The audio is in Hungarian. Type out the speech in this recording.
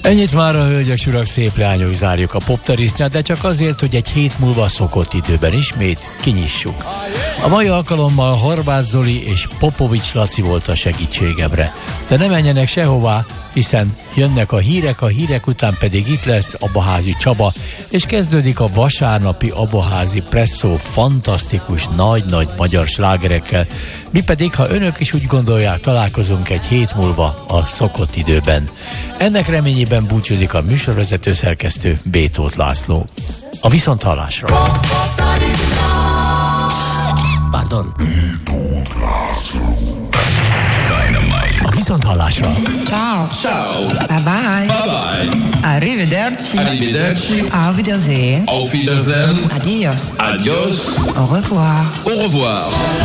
Ennyit már a hölgyek, urak, szép leányok, zárjuk a popterisztát, de csak azért, hogy egy hét múlva szokott időben ismét kinyissuk. A mai alkalommal Horváth Zoli és Popovics Laci volt a segítségemre. De ne menjenek sehová, hiszen jönnek a hírek után pedig itt lesz Abaházi Csaba, és kezdődik a vasárnapi Abaházi Presszó fantasztikus, nagy-nagy magyar slágerekkel. Mi pedig, ha önök is úgy gondolják, találkozunk egy hét múlva a szokott időben. Ennek reményében búcsúzik a műsorvezető szerkesztő B. Tóth László. A viszonthallásra! Pardon. A viszonthallásra. Ciao. Ciao. Bye bye. Bye bye. Arrivederci. Arrivederci. Auf Wiedersehen. Auf Wiedersehen. Adios. Adios. Au revoir. Au revoir.